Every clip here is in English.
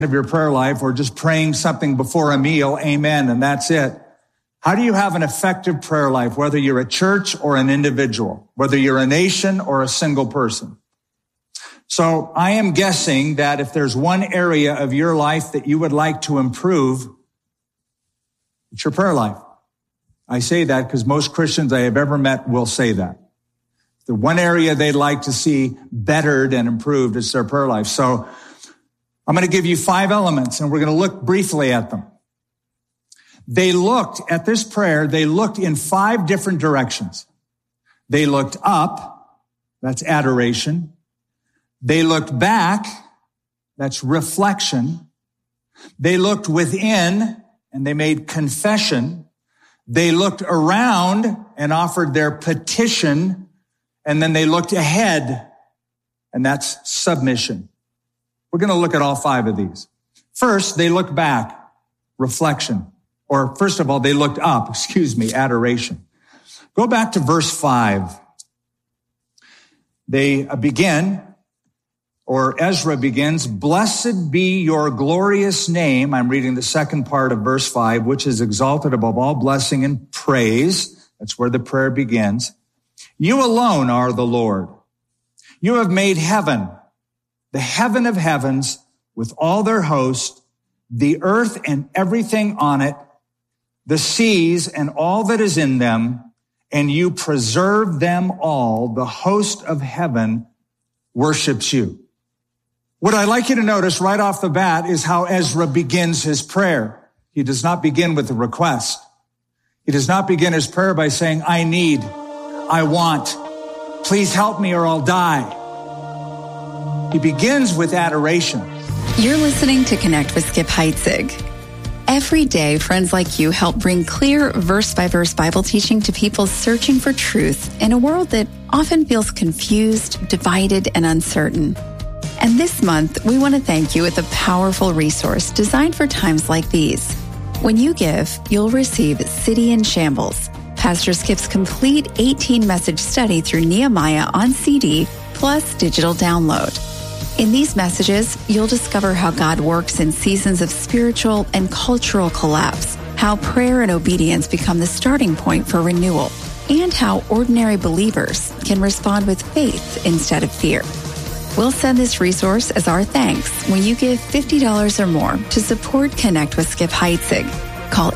of your prayer life or just praying something before a meal, amen, and that's it. How do you have an effective prayer life, whether you're a church or an individual, whether you're a nation or a single person? So I am guessing that if there's one area of your life that you would like to improve, it's your prayer life. I say that because most Christians I have ever met will say that. The one area they'd like to see bettered and improved is their prayer life. So I'm going to give you 5 elements, and we're going to look briefly at them. They looked at this prayer, they looked in 5 different directions. They looked up, that's adoration. They looked back, that's reflection. They looked within, and they made confession. They looked around and offered their petition, and then they looked ahead, and that's submission. We're going to look at all 5 of these. First, they looked back, reflection. Or first of all, they looked up, adoration. Go back to verse 5. They begin, or Ezra begins, "Blessed be your glorious name." I'm reading the second part of verse 5, "which is exalted above all blessing and praise." That's where the prayer begins. "You alone are the Lord. You have made heaven, the heaven of heavens, with all their host, the earth and everything on it, the seas and all that is in them, and you preserve them all. The host of heaven worships you." What I'd like you to notice right off the bat is how Ezra begins his prayer. He does not begin with a request. He does not begin his prayer by saying, "I need, I want, please help me or I'll die." He begins with adoration. You're listening to Connect with Skip Heitzig. Every day, friends like you help bring clear verse-by-verse Bible teaching to people searching for truth in a world that often feels confused, divided, and uncertain. And this month, we want to thank you with a powerful resource designed for times like these. When you give, you'll receive City in Shambles, Pastor Skip's complete 18-message study through Nehemiah on CD, plus digital download. In these messages, you'll discover how God works in seasons of spiritual and cultural collapse, how prayer and obedience become the starting point for renewal, and how ordinary believers can respond with faith instead of fear. We'll send this resource as our thanks when you give $50 or more to support Connect with Skip Heitzig. Call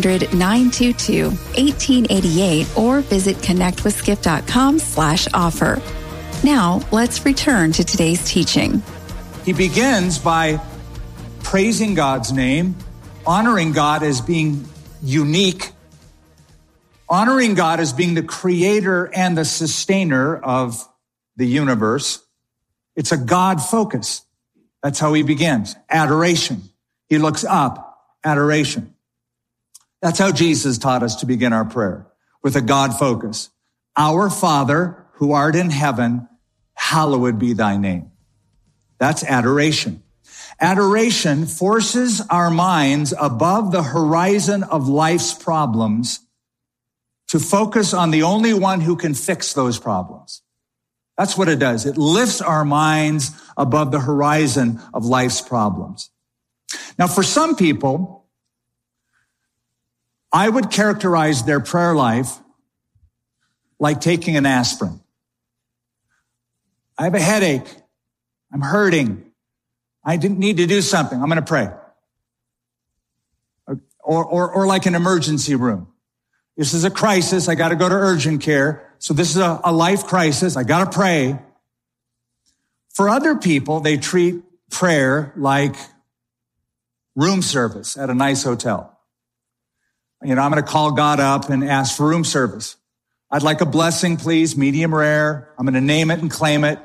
800-922-1888 or visit connectwithskip.com/offer. Now, let's return to today's teaching. He begins by praising God's name, honoring God as being unique, honoring God as being the creator and the sustainer of the universe. It's a God focus. That's how he begins. Adoration. He looks up. Adoration. That's how Jesus taught us to begin our prayer, with a God focus. Our Father, who art in heaven, hallowed be thy name. That's adoration. Adoration forces our minds above the horizon of life's problems to focus on the only one who can fix those problems. That's what it does. It lifts our minds above the horizon of life's problems. Now, for some people, I would characterize their prayer life like taking an aspirin. I have a headache. I'm hurting. I need to do something. I'm going to pray. Or like an emergency room. This is a crisis. I got to go to urgent care. So this is a life crisis. I got to pray. For other people, they treat prayer like room service at a nice hotel. I'm going to call God up and ask for room service. I'd like a blessing, please, medium rare. I'm going to name it and claim it.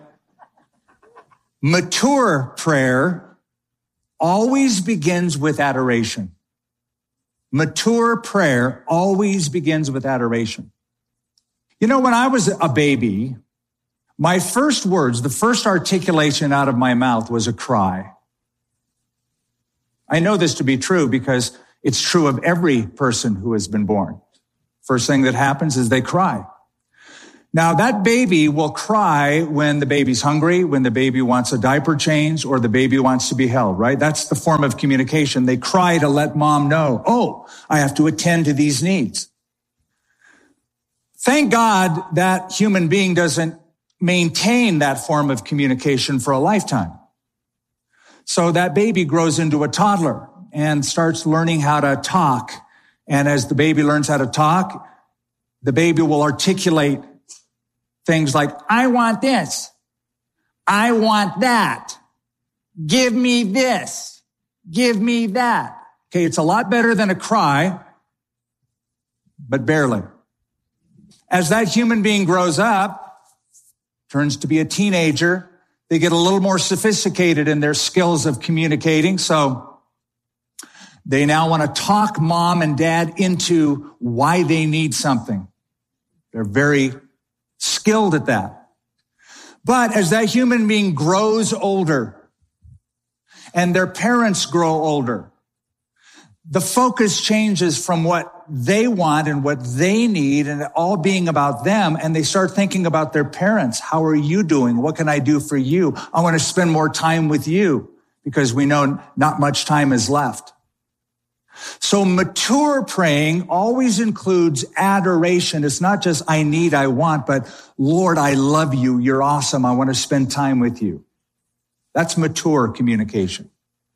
Mature prayer always begins with adoration. Mature prayer always begins with adoration. When I was a baby, my first words, the first articulation out of my mouth was a cry. I know this to be true because it's true of every person who has been born. First thing that happens is they cry. Now, that baby will cry when the baby's hungry, when the baby wants a diaper change, or the baby wants to be held, right? That's the form of communication. They cry to let mom know, oh, I have to attend to these needs. Thank God that human being doesn't maintain that form of communication for a lifetime. So that baby grows into a toddler and starts learning how to talk. And as the baby learns how to talk, the baby will articulate things like, I want this. I want that. Give me this. Give me that. Okay, it's a lot better than a cry, but barely. As that human being grows up, turns to be a teenager, they get a little more sophisticated in their skills of communicating. So they now want to talk mom and dad into why they need something. They're very skilled at that. But as that human being grows older and their parents grow older, the focus changes from what they want and what they need and it all being about them. And they start thinking about their parents. How are you doing? What can I do for you? I want to spend more time with you because we know not much time is left. So mature praying always includes adoration. It's not just I need, I want, but Lord, I love you. You're awesome. I want to spend time with you. That's mature communication.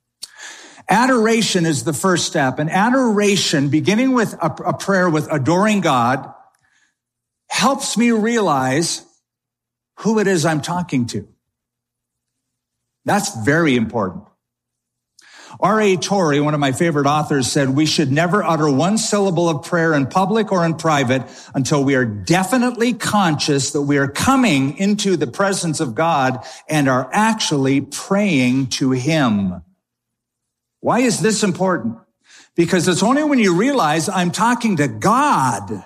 Adoration is the first step. And adoration, beginning with a prayer with adoring God, helps me realize who it is I'm talking to. That's very important. R.A. Torrey, one of my favorite authors, said, we should never utter one syllable of prayer in public or in private until we are definitely conscious that we are coming into the presence of God and are actually praying to Him. Why is this important? Because it's only when you realize I'm talking to God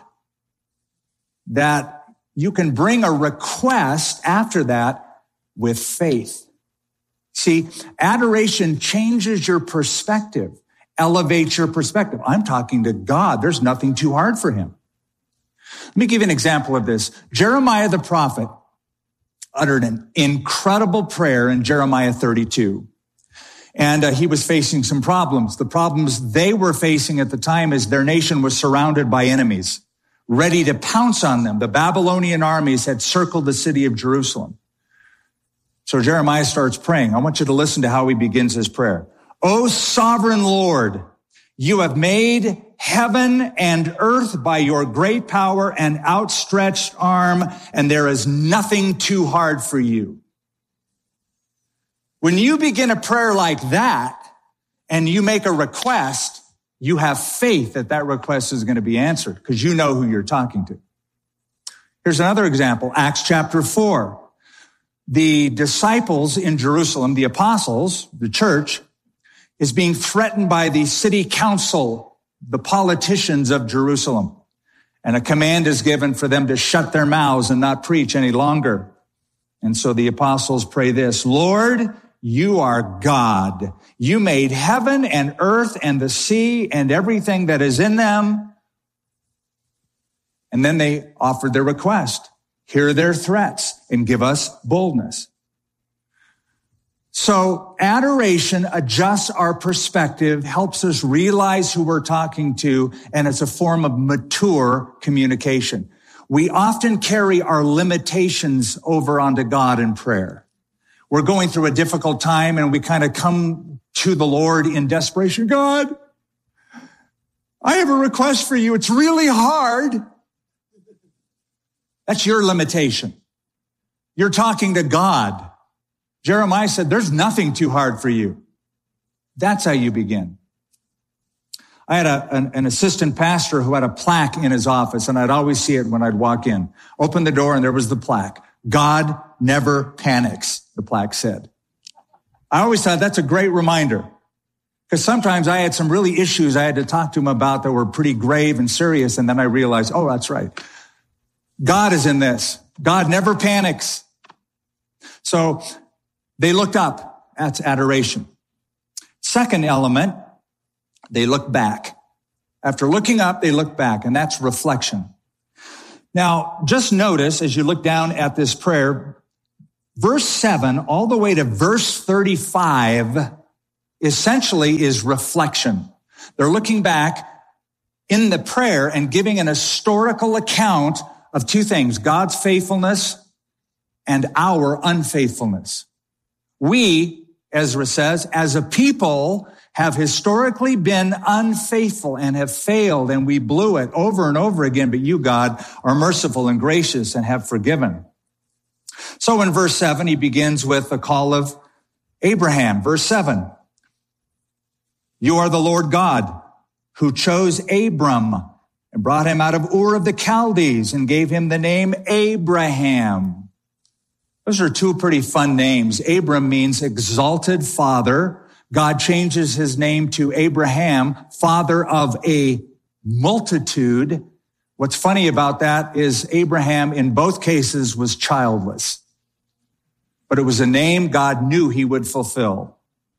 that you can bring a request after that with faith. See, adoration changes your perspective, elevates your perspective. I'm talking to God. There's nothing too hard for Him. Let me give you an example of this. Jeremiah the prophet uttered an incredible prayer in Jeremiah 32. And he was facing some problems. The problems they were facing at the time is their nation was surrounded by enemies, ready to pounce on them. The Babylonian armies had circled the city of Jerusalem. So Jeremiah starts praying. I want you to listen to how he begins his prayer. O sovereign Lord, you have made heaven and earth by your great power and outstretched arm, and there is nothing too hard for you. When you begin a prayer like that and you make a request, you have faith that that request is going to be answered because you know who you're talking to. Here's another example, Acts chapter 4. The disciples in Jerusalem, the apostles, the church, is being threatened by the city council, the politicians of Jerusalem. And a command is given for them to shut their mouths and not preach any longer. And so the apostles pray this, Lord, you are God. You made heaven and earth and the sea and everything that is in them. And then they offered their request. Hear their threats and give us boldness. So adoration adjusts our perspective, helps us realize who we're talking to, and it's a form of mature communication. We often carry our limitations over onto God in prayer. We're going through a difficult time and we kind of come to the Lord in desperation. God, I have a request for you. It's really hard. That's your limitation. You're talking to God. Jeremiah said, there's nothing too hard for you. That's how you begin. I had an assistant pastor who had a plaque in his office, and I'd always see it when I'd walk in. Open the door, and there was the plaque. God never panics, the plaque said. I always thought that's a great reminder, because sometimes I had some really issues I had to talk to him about that were pretty grave and serious, and then I realized, oh, that's right. God is in this. God never panics. So they looked up. That's adoration. Second element, they look back. After looking up, they look back, and that's reflection. Now, just notice as you look down at this prayer, verse 7 all the way to verse 35 essentially is reflection. They're looking back in the prayer and giving an historical account of two things, God's faithfulness and our unfaithfulness. We, Ezra says, as a people have historically been unfaithful and have failed, and we blew it over and over again. But you, God, are merciful and gracious and have forgiven. So in verse 7, he begins with the call of Abraham. Verse 7, you are the Lord God who chose Abram and brought him out of Ur of the Chaldees and gave him the name Abraham. Those are two pretty fun names. Abram means exalted father. God changes his name to Abraham, father of a multitude. What's funny about that is Abraham in both cases was childless, but it was a name God knew he would fulfill.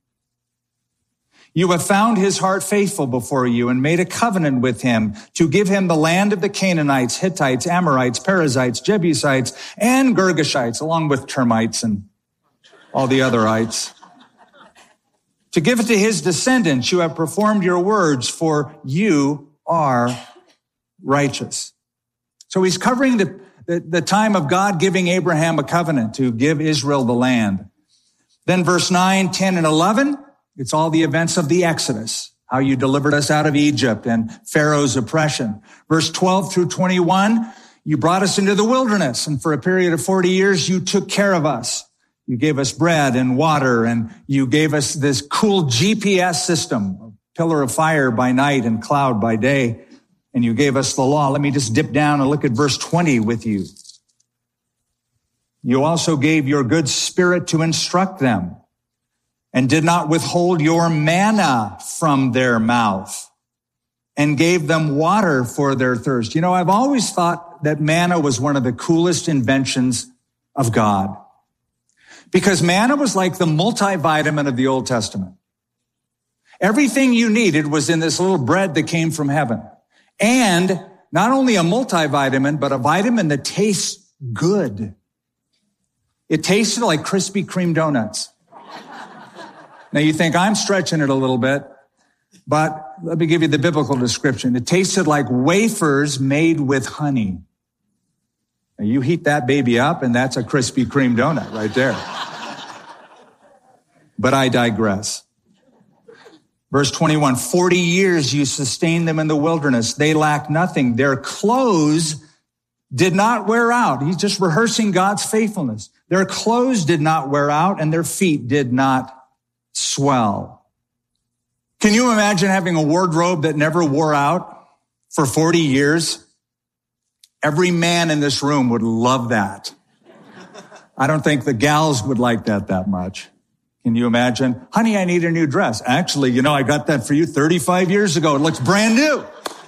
You have found his heart faithful before you and made a covenant with him to give him the land of the Canaanites, Hittites, Amorites, Perizzites, Jebusites, and Girgashites, along with termites and all the other ites. To give it to his descendants, you have performed your words, for you are righteous. So he's covering the time of God giving Abraham a covenant to give Israel the land. Then verse 9, 10, and 11, it's all the events of the Exodus, how you delivered us out of Egypt and Pharaoh's oppression. Verse 12 through 21, you brought us into the wilderness, and for a period of 40 years, you took care of us. You gave us bread and water, and you gave us this cool GPS system, pillar of fire by night and cloud by day, and you gave us the law. Let me just dip down and look at verse 20 with you. You also gave your good spirit to instruct them and did not withhold your manna from their mouth and gave them water for their thirst. You know, I've always thought that manna was one of the coolest inventions of God, because manna was like the multivitamin of the Old Testament. Everything you needed was in this little bread that came from heaven. And not only a multivitamin, but a vitamin that tastes good. It tasted like Krispy Kreme donuts. Now you think I'm stretching it a little bit, but let me give you the biblical description. It tasted like wafers made with honey. Now you heat that baby up and that's a Krispy Kreme donut right there. But I digress. Verse 21, 40 years you sustained them in the wilderness. They lacked nothing. Their clothes did not wear out. He's just rehearsing God's faithfulness. Their clothes did not wear out and their feet did not swell. Can you imagine having a wardrobe that never wore out for 40 years? Every man in this room would love that. I don't think the gals would like that much. Can you imagine? Honey, I need a new dress. Actually, you know, I got that for you 35 years ago. It looks brand new.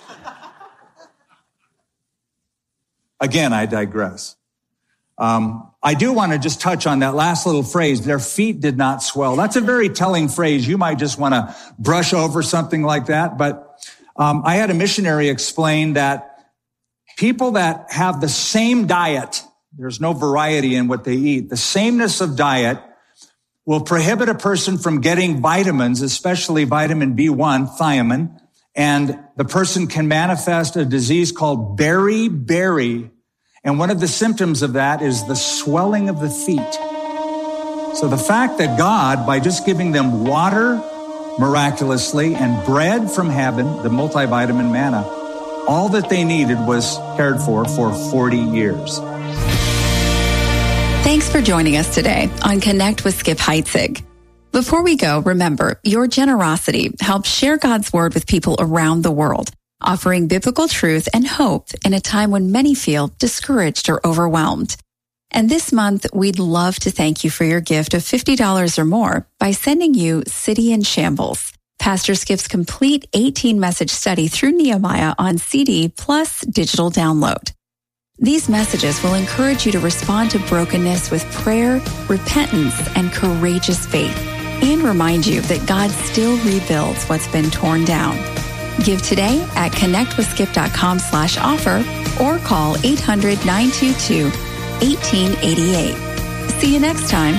Again, I digress. I do want to just touch on that last little phrase, their feet did not swell. That's a very telling phrase. You might just want to brush over something like that. But I had a missionary explain that people that have the same diet, there's no variety in what they eat, the sameness of diet will prohibit a person from getting vitamins, especially vitamin B1, thiamine, and the person can manifest a disease called beriberi. And one of the symptoms of that is the swelling of the feet. So the fact that God, by just giving them water miraculously and bread from heaven, the multivitamin manna, all that they needed was cared for 40 years. Thanks for joining us today on Connect with Skip Heitzig. Before we go, remember, your generosity helps share God's word with people around the world, offering biblical truth and hope in a time when many feel discouraged or overwhelmed. And this month, we'd love to thank you for your gift of $50 or more by sending you City in Shambles, Pastor Skip's complete 18-message study through Nehemiah on CD plus digital download. These messages will encourage you to respond to brokenness with prayer, repentance, and courageous faith, and remind you that God still rebuilds what's been torn down. Give today at connectwithskip.com/offer or call 800-922-1888. See you next time